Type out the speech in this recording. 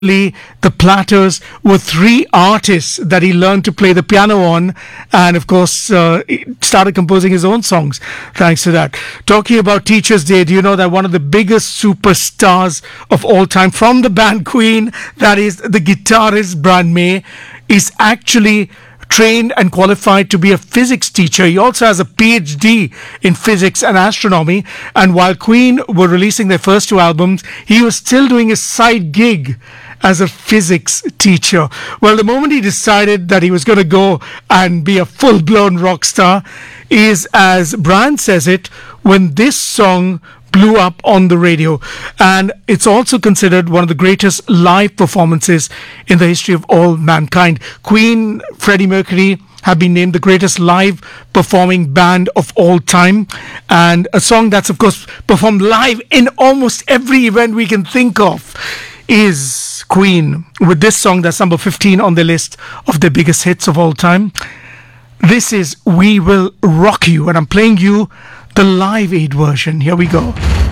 the Platters were three artists that he learned to play the piano on, and of course, he started composing his own songs thanks to that. Talking about Teachers' Day, do you know that one of the biggest superstars of all time from the band Queen, that is the guitarist Brian May, is actually trained and qualified to be a physics teacher. He also has a PhD in physics and astronomy. And while Queen were releasing their first two albums, he was still doing a side gig as a physics teacher. Well, the moment he decided that he was going to go and be a full-blown rock star is, as Brian says it, when this song blew up on the radio. And it's also considered one of the greatest live performances in the history of all mankind. Queen, Freddie Mercury have been named the greatest live performing band of all time, and a song that's of course performed live in almost every event we can think of is Queen, with this song that's number 15 on the list of their biggest hits of all time. This is We Will Rock You, and I'm playing you the Live Aid version. Here we go.